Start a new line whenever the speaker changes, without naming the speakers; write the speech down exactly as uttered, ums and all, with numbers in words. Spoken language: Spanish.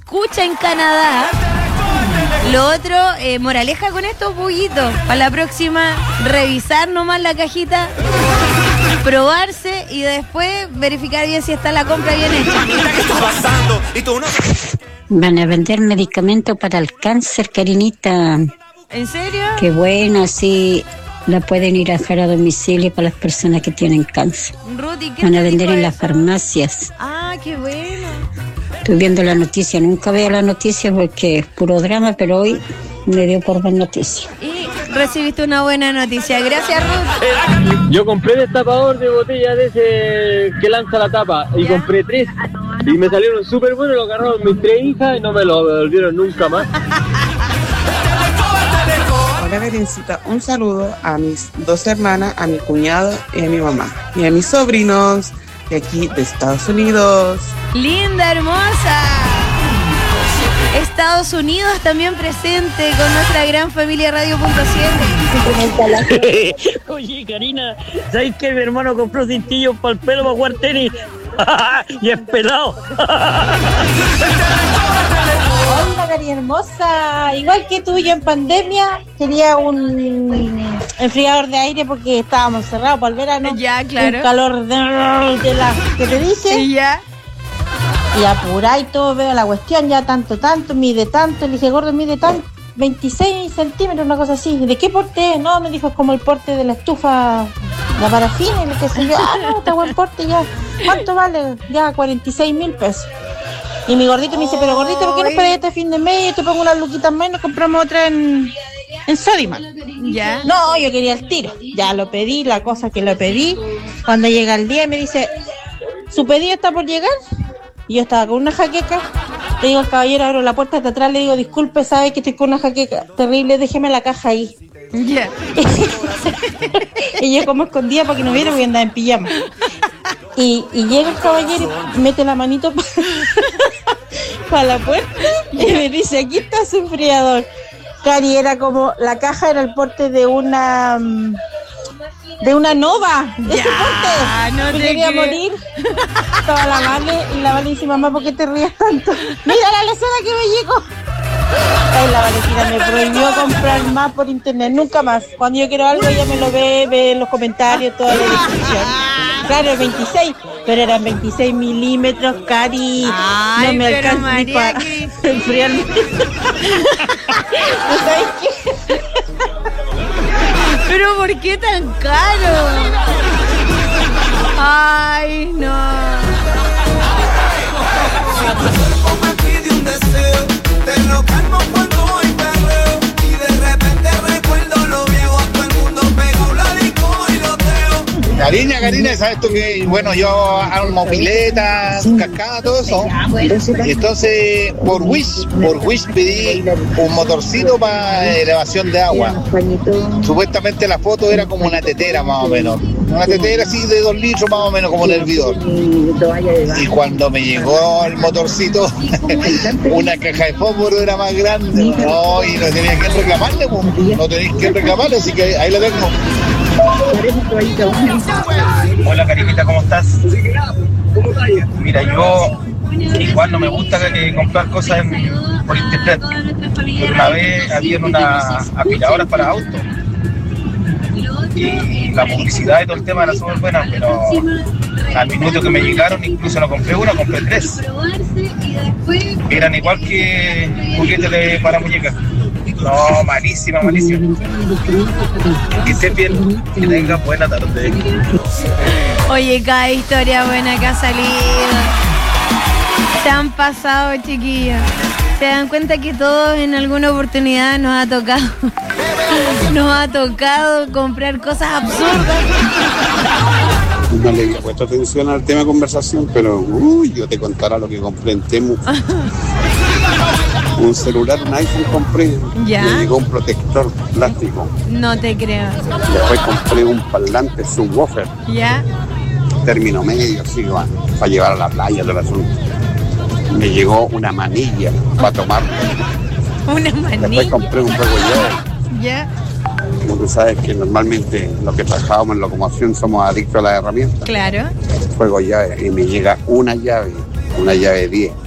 escucha en Canadá. Lo otro, eh, moraleja con estos bullitos. Para la próxima, revisar nomás la cajita, probarse y después verificar bien si está la compra bien hecha.
Van a vender medicamentos para el cáncer, Karinita.
¿En serio?
Qué bueno, así la pueden ir a dejar a domicilio para las personas que tienen cáncer.
Ruti, ¿qué
Van a
te
vender
dijo
en las
eso?
farmacias.
Ah, qué bueno.
Estoy viendo la noticia, nunca veo la noticia porque es puro drama, pero hoy me dio por ver noticias.
Y recibiste una buena noticia. Gracias, Ruth.
Yo compré destapador de botella de ese que lanza la tapa y
¿Ya?
compré tres y me salieron súper buenos, lo agarraron mis tres hijas y no me lo devolvieron nunca más.
Hola, Berencita, un saludo a mis dos hermanas, a mi cuñado y a mi mamá y a mis sobrinos de aquí de Estados Unidos.
Linda, hermosa. Estados Unidos también presente con nuestra gran familia Radio Punto siete.
Oye, Karina, ¿sabes que mi hermano compró cintillos para el pelo para jugar tenis? Y es pelado.
Hola, Cari hermosa. Igual que tú, yo en pandemia quería un enfriador de aire porque estábamos cerrados para el verano.
Ya, claro.
Un calor de, de la que te dije.
Sí, ya.
Y apurá y todo, veo la cuestión, ya tanto, tanto, mide tanto. Le dije, gordo, mide tanto, veintiséis centímetros, una cosa así. ¿De qué porte es? No, me dijo, es como el porte de la estufa, la parafina, y lo que sé yo. Ah, no, está buen porte ya. ¿Cuánto vale? Ya, cuarenta y seis mil pesos. Y mi gordito me dice, pero gordito, ¿por qué no esperas este fin de mes? Yo te pongo unas luquitas más y nos compramos otra en, en Sodimac.
Ya.
No, yo quería el tiro. Ya lo pedí, la cosa que lo pedí. Cuando llega el día me dice, ¿su pedido está por llegar? Y yo estaba con una jaqueca. Le digo al caballero, abro la puerta de atrás, le digo, disculpe, sabe que estoy con una jaqueca terrible, déjeme la caja ahí.
Ya.
Y yo como escondida para que no viera porque andaba en pijama. Y, y llega el caballero y mete la manito para pa la puerta y me dice, aquí está su enfriador. Cari, era como, la caja era el porte de una... de una Nova, de ese porte.
No
me
te
quería
creo.
morir. Estaba la Vale y la Vale dice, mamá, ¿por qué te ríes tanto? Mira la lesera que me llegó. Ay, la Valentina me prohibió comprar más por internet, nunca más. Cuando yo quiero algo ella me lo ve, ve en los comentarios, toda la descripción. Claro, el veintiséis, pero eran veintiséis milímetros, Cari.
Ay,
no me
pero
alcanza ni
María
para
Cristina.
enfriarme. ¿No sabes qué?
Pero ¿por qué tan caro? Ay, no.
Te lo calmo cuando hay perreo y de repente recuerdo lo viejo, a todo el mundo pegado la disco y lo teo.
Karina, Karina, ¿sabes tú que, bueno, yo armo piletas, cascada, todo eso? Y entonces, por Wish, por Wish pedí un motorcito para elevación de agua. Supuestamente la foto era como una tetera más o menos. Una tetera así de dos litros más o menos como un hervidor. Y cuando me llegó el motorcito, una caja de fósforo era más grande. No, y no tenía que reclamarle, pues. No tenéis que reclamarle, así que ahí lo tengo.
Hola, Karinita, ¿cómo estás? Mira, yo igual no me gusta eh, comprar cosas en, por internet. Una vez había unas aspiradoras para autos y la publicidad y todo el tema era súper buena, pero al minuto que me llegaron incluso no compré una, compré tres. Eran igual que juguetes de para muñecas. No, malísima, malísima. Que estés bien, que tengas buena tarde.
Oye, cada historia buena que ha salido. Se han pasado, chiquillos. Se dan cuenta que todos en alguna oportunidad nos ha tocado. Nos ha tocado comprar cosas absurdas.
No le he puesto atención al tema de conversación, pero uy, yo te contaré lo que compré en Temu. Un celular, un iPhone compré.
¿Ya?
Me llegó un protector plástico.
No te creo.
Después compré un parlante subwoofer.
¿Ya?
Término medio, así, bueno, para llevar a la playa del asunto. Me llegó una manilla para tomar.
Una manilla.
Después compré un juego llave.
¿Ya?
Como tú sabes que normalmente los que trabajamos en locomoción somos adictos a las herramientas.
Claro.
Juego llave y me llega una llave, una llave diez.